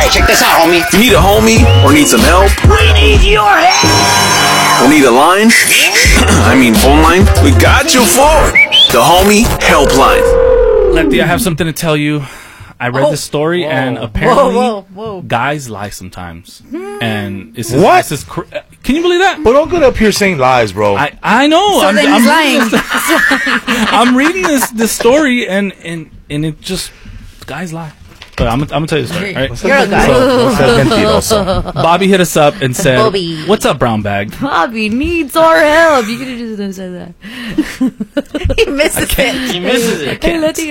Hey, check this out, homie. You need a homie or need some help? We need your help. Or need a line? I mean phone line? We got you for the Homie Helpline. Letty, I have something to tell you. I read the story, and apparently guys lie sometimes. And it's What? Can you believe that? But don't get up here saying lies, bro. I know. So then he's lying. I'm reading this story, and it just guys lie. But I'm gonna tell you the story. Right? You're a guy. Bobby hit us up and said, Bobby. "What's up, brown bag?" Bobby needs our help. You could have just said that. He misses it. He misses it. Hey, Letty.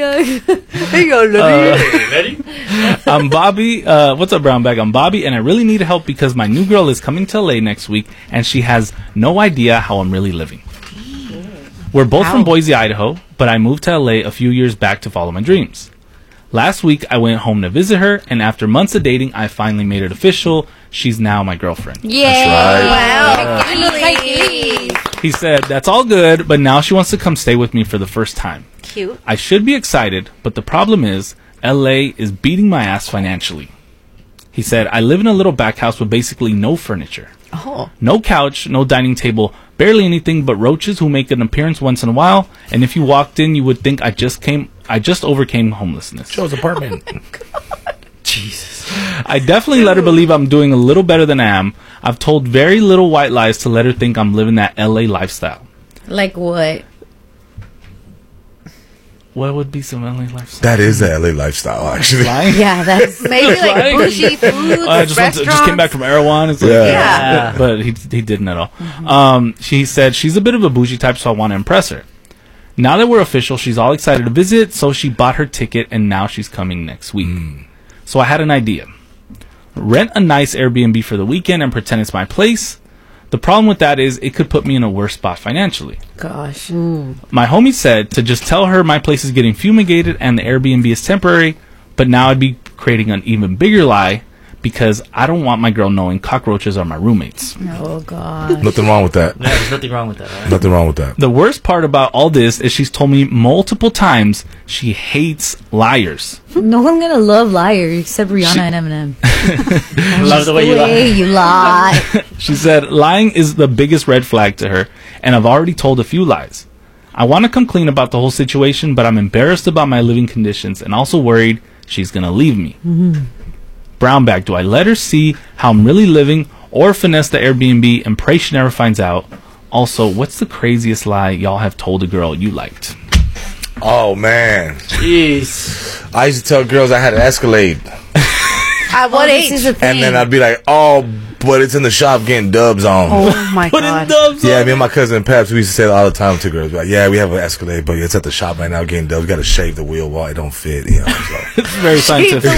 I'm Bobby. What's up, brown bag? I'm Bobby, and I really need help because my new girl is coming to LA next week, and she has no idea how I'm really living. We're both from Boise, Idaho, but I moved to LA a few years back to follow my dreams. Last week, I went home to visit her, and after months of dating, I finally made it official. She's now my girlfriend. Yay! Wow. He said, that's all good, but now she wants to come stay with me for the first time. Cute. I should be excited, but the problem is, LA is beating my ass financially. He said, I live in a little back house with basically no furniture. Oh. No couch, no dining table, barely anything but roaches who make an appearance once in a while, and if you walked in, you would think I just overcame homelessness. Joe's apartment. Jesus. I definitely let her believe I'm doing a little better than I am. I've told very little white lies to let her think I'm living that LA lifestyle. Like what? What would be some LA lifestyle? That is the LA lifestyle, actually. Lying? Yeah, that's maybe like Lying? bougie food. I just came back from Erewhon. It's like, Yeah. But he didn't at all. She said she's a bit of a bougie type, so I want to impress her. Now that we're official, she's all excited to visit, so she bought her ticket, and now she's coming next week. So I had an idea. Rent a nice Airbnb for the weekend and pretend it's my place. The problem with that is it could put me in a worse spot financially. Gosh. My homie said to just tell her my place is getting fumigated and the Airbnb is temporary, but now I'd be creating an even bigger lie because I don't want my girl knowing cockroaches are my roommates. Oh, God. Nothing wrong with that. Yeah, there's nothing wrong with that, right? Nothing wrong with that. The worst part about all this is she's told me multiple times she hates liars. No one's gonna love liars except Rihanna and Eminem. I love the way you lie. You lie. She said lying is the biggest red flag to her, and I've already told a few lies. I want to come clean about the whole situation, but I'm embarrassed about my living conditions and also worried she's going to leave me. Brown bag, do I let her see how I'm really living or finesse the Airbnb and pray she never finds out? Also, what's the craziest lie y'all have told a girl you liked? Oh, man. Jeez. I used to tell girls I had an Escalade. At what age? And then I'd be like, oh, but it's in the shop getting dubs on. Oh, my God. Yeah, me and my cousin Peps, we used to say that all the time to girls. Like, yeah, we have an Escalade, but it's at the shop right now getting dubs. We got to shave the wheel while it don't fit. You know, so. It's very scientific.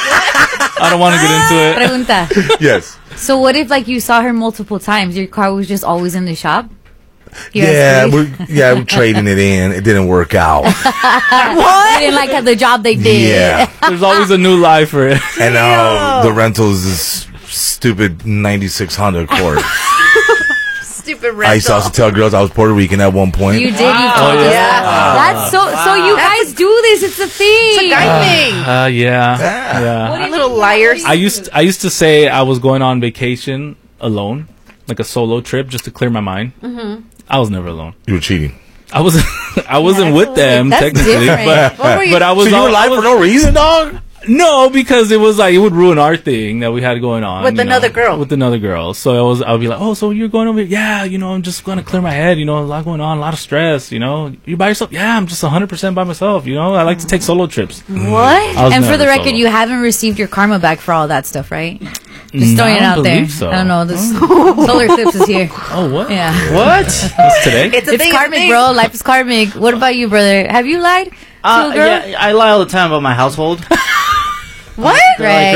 I don't want to get into it. Pregunta. Yes. So what if like you saw her multiple times? Your car was just always in the shop? Yeah, we're trading it in. It didn't work out. What? You didn't like the job they did. Yeah. There's always a new lie for it. And the rentals is stupid 96 Honda Accord. Stupid rental. I used to also tell girls I was Puerto Rican at one point. You did. You told us. That's so. So you guys do this? It's a thing. It's a guy thing. Yeah. What Little liars. I used to say I was going on vacation alone, like a solo trip, just to clear my mind. I was never alone. You were cheating. I wasn't with them That's technically, different. but I was. So you were lying for no reason, dog? No, because it was like it would ruin our thing that we had going on With another girl. With another girl. So I would be like, oh, so you're going over here? Yeah, I'm just going to clear my head. A lot going on, a lot of stress. You by yourself? Yeah, I'm just 100% by myself. I like to take solo trips. What? And for never the record, solo. you haven't received your karma back for all that stuff, right? Just throwing it out there. So. I don't know. This solar eclipse is here. Oh, what? Yeah. What? That's today? It's karmic, bro. Life is karmic. What about you, brother? Have you lied to a girl? Yeah, I lie all the time about my household. What? They're like,